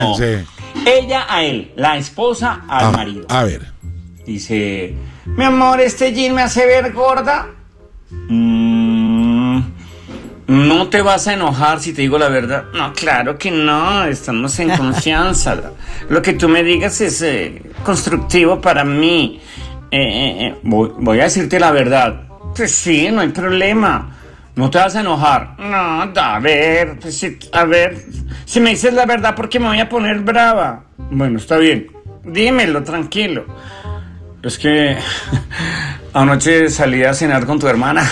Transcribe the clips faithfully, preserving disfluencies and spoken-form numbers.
Sí. Ella a él, la esposa al a, marido. A ver. Dice, mi amor, ¿este jean me hace ver gorda? Mm, ¿No te vas a enojar si te digo la verdad? No, claro que no, estamos en confianza. Lo que tú me digas es eh, constructivo para mí. Eh, eh, eh, voy, voy a decirte la verdad. Pues sí, no hay problema. No te vas a enojar. No, a ver, pues si, a ver, si me dices la verdad, ¿por qué me voy a poner brava? Bueno, está bien, dímelo, tranquilo. Es que anoche salí a cenar con tu hermana.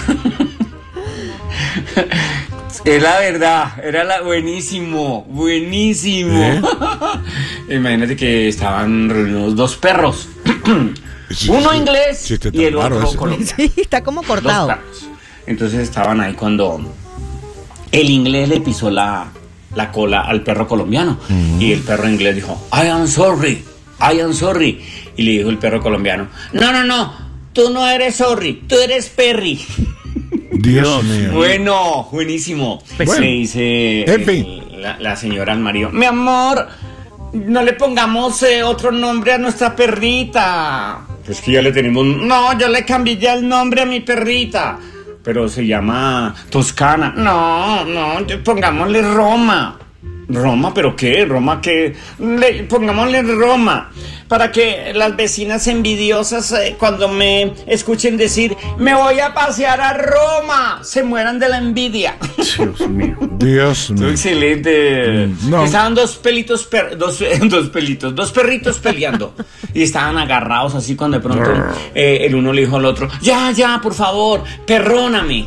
Es la verdad, era la buenísimo, buenísimo. ¿Eh? Imagínate que estaban reunidos dos perros. Sí, Uno sí, inglés sí, y el otro ese. colombiano. Sí, está como cortado. Dos perros. Entonces estaban ahí cuando el inglés le pisó la, la cola al perro colombiano. Mm. Y el perro inglés dijo, I am sorry, I am sorry. Y le dijo el perro colombiano, no, no, no, tú no eres sorry, tú eres Perry. Dios mío. Bueno, buenísimo. Bueno, le dice en fin. el, la, la señora al marido, mi amor, no le pongamos eh, otro nombre a nuestra perrita. Pues que ya le tenemos, no, yo le cambié ya el nombre a mi perrita. Pero se llama Toscana. No, no, pongámosle Roma. ¿Roma? ¿Pero qué? ¿Roma qué? Le, pongámosle Roma. Para que las vecinas envidiosas eh, cuando me escuchen decir me voy a pasear a Roma, se mueran de la envidia. Dios mío. Dios mío. Excelente. No. Estaban dos pelitos, per, dos, dos pelitos, dos perritos peleando. Y estaban agarrados así cuando de pronto eh, el uno le dijo al otro, ya, ya, por favor, perróname.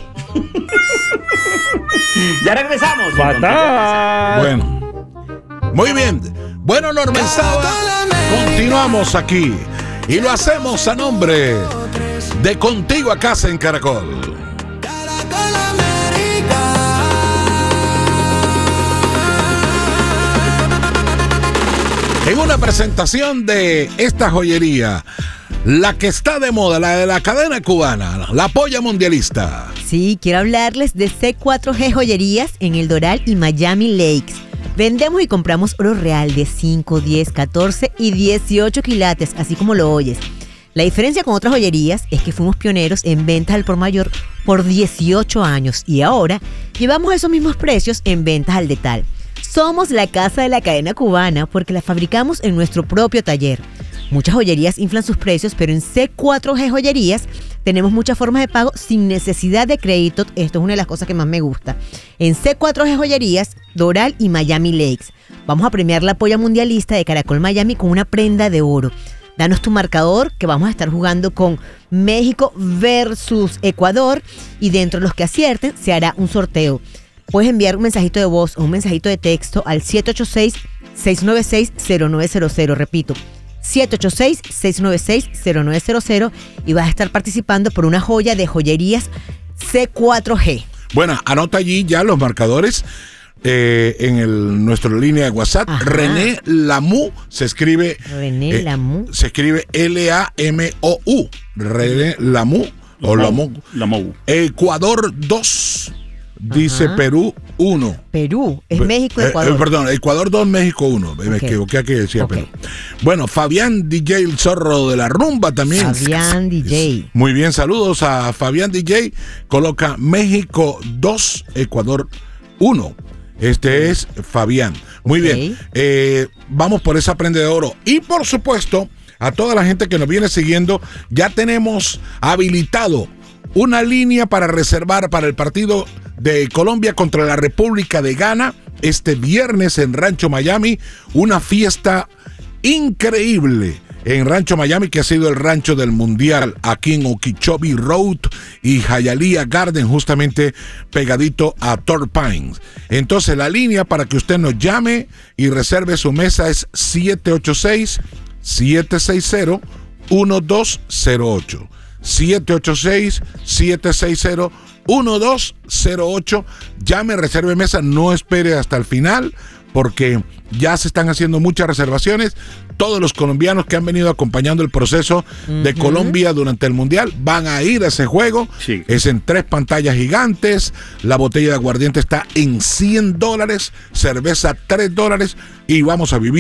Ya regresamos. Fatal. Bueno. Muy bien. Bueno, Norma Saba, continuamos aquí. Y lo hacemos a nombre de Contigo a Casa en Caracol. En una presentación de esta joyería, la que está de moda, la de la cadena cubana, la polla mundialista. Sí, quiero hablarles de C cuatro G Joyerías en El Doral y Miami Lakes. Vendemos y compramos oro real de cinco, diez, catorce y dieciocho quilates, así como lo oyes. La diferencia con otras joyerías es que fuimos pioneros en ventas al por mayor por dieciocho años y ahora llevamos esos mismos precios en ventas al detal. Somos la casa de la cadena cubana porque la fabricamos en nuestro propio taller. Muchas joyerías inflan sus precios, pero en C cuatro G Joyerías tenemos muchas formas de pago sin necesidad de crédito. Esto es una de las cosas que más me gusta. En C cuatro G Joyerías, Doral y Miami Lakes. Vamos a premiar la polla mundialista de Caracol Miami con una prenda de oro. Danos tu marcador, que vamos a estar jugando con México versus Ecuador. Y dentro de los que acierten, se hará un sorteo. Puedes enviar un mensajito de voz o un mensajito de texto al siete ocho seis, seis nueve seis, cero nueve cero cero. Repito, siete ocho seis, seis nueve seis, cero nueve cero cero y vas a estar participando por una joya de joyerías C cuatro G. Bueno, anota allí ya los marcadores eh, en el, nuestra línea de WhatsApp. Ajá. René Lamu se escribe René eh, Lamu se escribe L A M O U. René Lamu o Lamu. Lamu. Ecuador dos. Dice Ajá. Perú uno. Perú, es México, Ecuador. Eh, eh, perdón, Ecuador dos, México uno. Okay. Me equivoqué aquí, decía okay. Perú. Bueno, Fabián D J, el zorro de la rumba también. Fabián D J. Muy bien, saludos a Fabián D J. Coloca México dos, Ecuador uno. Este es Fabián. Muy okay. bien. Eh, vamos por esa prenda de oro. Y por supuesto, a toda la gente que nos viene siguiendo, ya tenemos habilitado una línea para reservar para el partido de Colombia contra la República de Ghana este viernes en Rancho Miami, una fiesta increíble en Rancho Miami, que ha sido el rancho del mundial aquí en Okeechobee Road y Hialeah Garden, justamente pegadito a Torrey Pines. Entonces la línea para que usted nos llame y reserve su mesa es siete ocho seis, siete seis cero, uno dos cero ocho. siete ocho seis, siete seis cero, uno dos cero ocho. Llame, reserve mesa, no espere hasta el final, porque ya se están haciendo muchas reservaciones. Todos los colombianos que han venido acompañando el proceso uh-huh. de Colombia durante el Mundial van a ir a ese juego. Sí. Es en tres pantallas gigantes. La botella de aguardiente está en cien dólares, cerveza tres dólares y vamos a vivir